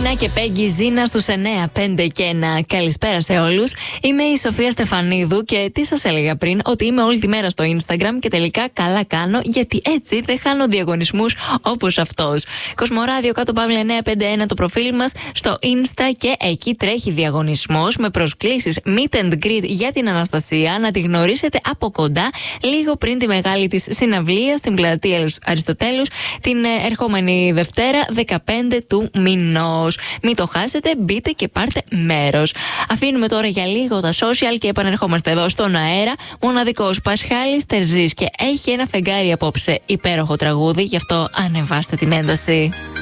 Τίνα και Πέγγι Ζήνα στους 9, 5 και 1. Καλησπέρα σε όλους. Είμαι η Σοφία Στεφανίδου και τι σας έλεγα πριν, ότι είμαι όλη τη μέρα στο Instagram και τελικά καλά κάνω, γιατί έτσι δεν χάνω διαγωνισμούς όπως αυτός. Κοσμοράδιο κάτω παύλα 951 το προφίλ μας στο Insta και εκεί τρέχει διαγωνισμός με προσκλήσεις meet and greet για την Αναστασία, να τη γνωρίσετε από κοντά λίγο πριν τη μεγάλη της συναυλία στην πλατεία Αριστοτέλους την ερχόμενη Δευτέρα 15 του μηνός. Μην το χάσετε, μπείτε και πάρτε μέρος. Αφήνουμε τώρα για λίγο τα social και επανερχόμαστε εδώ στον αέρα. Μοναδικός Πασχάλης Τερζής και έχει ένα φεγγάρι απόψε υπέροχο τραγούδι, γι' αυτό ανεβάστε την ένταση.